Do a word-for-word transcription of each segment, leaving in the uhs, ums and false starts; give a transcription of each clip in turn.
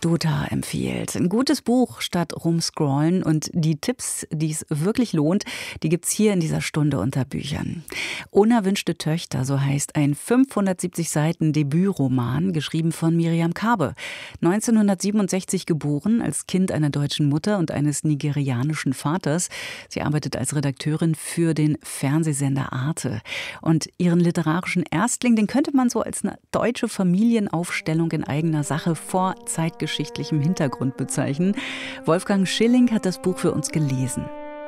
Dota empfiehlt. Ein gutes Buch statt rumscrollen, und die Tipps, die es wirklich lohnt, die gibt's hier in dieser Stunde unter Büchern. Unerwünschte Töchter, so heißt ein fünfhundertsiebzig Seiten Debütroman, geschrieben von Miriam Karbe. neunzehnhundertsiebenundsechzig geboren, als Kind einer deutschen Mutter und eines nigerianischen Vaters. Sie arbeitet als Redakteurin für den Fernsehsender Arte. Und ihren literarischen Erstling, den könnte man so als eine deutsche Familienaufstellung in eigener Sache vor zeitgeschichtlichem Hintergrund bezeichnen. Wolfgang Schilling hat das Buch für uns gelesen.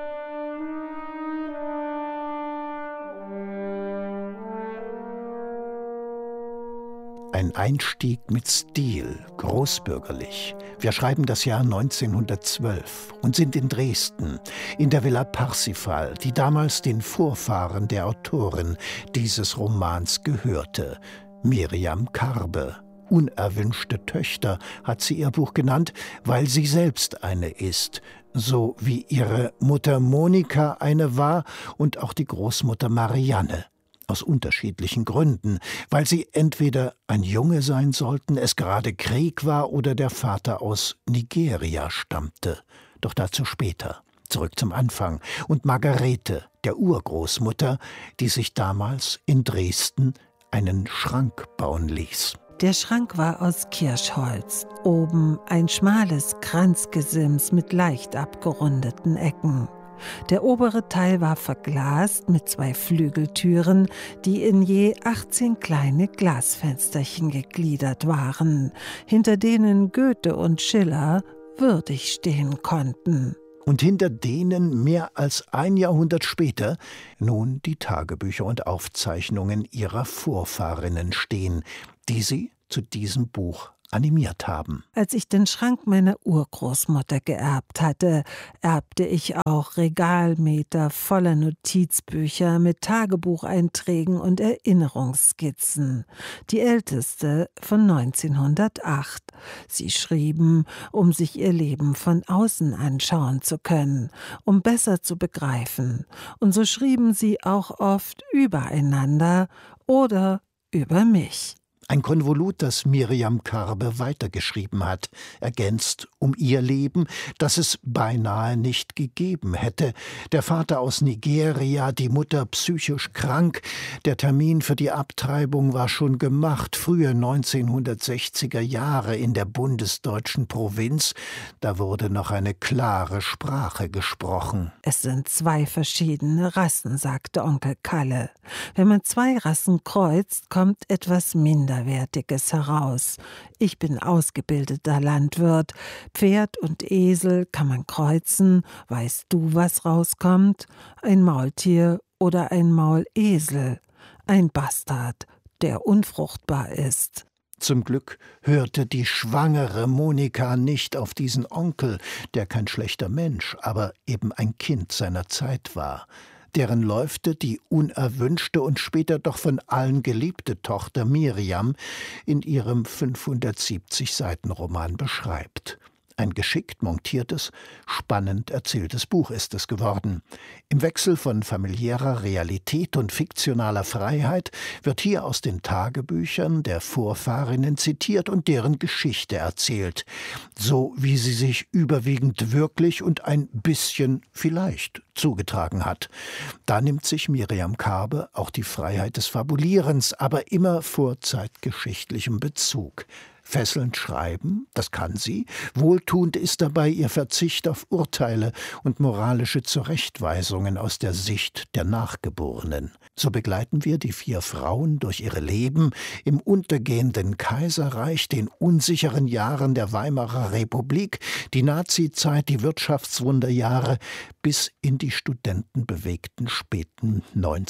Ein Einstieg mit Stil, großbürgerlich. Wir schreiben das Jahr neunzehnhundertzwölf und sind in Dresden, in der Villa Parsifal, die damals den Vorfahren der Autorin dieses Romans gehörte, Miriam Karbe. Unerwünschte Töchter hat sie ihr Buch genannt, weil sie selbst eine ist, so wie ihre Mutter Monika eine war und auch die Großmutter Marianne. Aus unterschiedlichen Gründen, weil sie entweder ein Junge sein sollten, es gerade Krieg war oder der Vater aus Nigeria stammte. Doch dazu später. Zurück zum Anfang. Und Margarete, der Urgroßmutter, die sich damals in Dresden einen Schrank bauen ließ. Der Schrank war aus Kirschholz. Oben ein schmales Kranzgesims mit leicht abgerundeten Ecken. Der obere Teil war verglast mit zwei Flügeltüren, die in je achtzehn kleine Glasfensterchen gegliedert waren, hinter denen Goethe und Schiller würdig stehen konnten. Und hinter denen mehr als ein Jahrhundert später nun die Tagebücher und Aufzeichnungen ihrer Vorfahrinnen stehen, die sie zu diesem Buch animiert haben. Als ich den Schrank meiner Urgroßmutter geerbt hatte, erbte ich auch Regalmeter voller Notizbücher mit Tagebucheinträgen und Erinnerungsskizzen. Die älteste von neunzehnhundertacht. Sie schrieben, um sich ihr Leben von außen anschauen zu können, um besser zu begreifen. Und so schrieben sie auch oft übereinander oder über mich. Ein Konvolut, das Miriam Karbe weitergeschrieben hat, ergänzt um ihr Leben, das es beinahe nicht gegeben hätte. Der Vater aus Nigeria, die Mutter psychisch krank. Der Termin für die Abtreibung war schon gemacht, frühe neunzehnhundertsechziger Jahre in der bundesdeutschen Provinz. Da wurde noch eine klare Sprache gesprochen. Es sind zwei verschiedene Rassen, sagte Onkel Kalle. Wenn man zwei Rassen kreuzt, kommt etwas minder Minderwertiges heraus. Ich bin ausgebildeter Landwirt. Pferd und Esel kann man kreuzen. Weißt du, was rauskommt? Ein Maultier oder ein Maulesel. Ein Bastard, der unfruchtbar ist. Zum Glück hörte die schwangere Monika nicht auf diesen Onkel, der kein schlechter Mensch, aber eben ein Kind seiner Zeit war, deren Läufte die unerwünschte und später doch von allen geliebte Tochter Miriam in ihrem fünfhundertsiebzig Seiten Roman beschreibt. Ein geschickt montiertes, spannend erzähltes Buch ist es geworden. Im Wechsel von familiärer Realität und fiktionaler Freiheit wird hier aus den Tagebüchern der Vorfahrinnen zitiert und deren Geschichte erzählt, so wie sie sich überwiegend wirklich und ein bisschen vielleicht zugetragen hat. Da nimmt sich Miriam Karbe auch die Freiheit des Fabulierens, aber immer vor zeitgeschichtlichem Bezug. Fesselnd schreiben, das kann sie. Wohltuend ist dabei ihr Verzicht auf Urteile und moralische Zurechtweisungen aus der Sicht der Nachgeborenen. So begleiten wir die vier Frauen durch ihre Leben im untergehenden Kaiserreich, den unsicheren Jahren der Weimarer Republik, die Nazizeit, die Wirtschaftswunderjahre bis in die studentenbewegten späten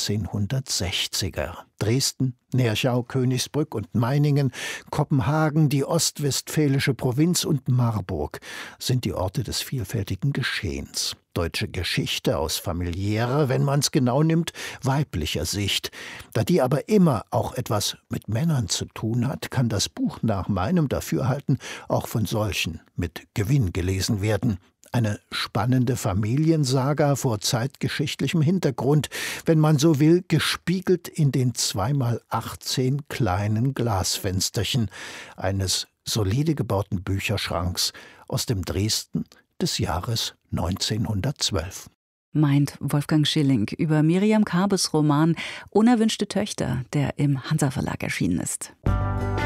neunzehnhundertsechziger. Dresden, Neerschau, Königsbrück und Meiningen, Kopenhagen, die ostwestfälische Provinz und Marburg sind die Orte des vielfältigen Geschehens. Deutsche Geschichte aus familiärer, wenn man's genau nimmt, weiblicher Sicht. Da die aber immer auch etwas mit Männern zu tun hat, kann das Buch nach meinem Dafürhalten auch von solchen mit Gewinn gelesen werden. Eine spannende Familiensaga vor zeitgeschichtlichem Hintergrund, wenn man so will, gespiegelt in den zweimal achtzehn kleinen Glasfensterchen eines solide gebauten Bücherschranks aus dem Dresden des Jahres neunzehnhundertzwölf. Meint Wolfgang Schilling über Miriam Karbes Roman »Unerwünschte Töchter«, der im Hansa Verlag erschienen ist.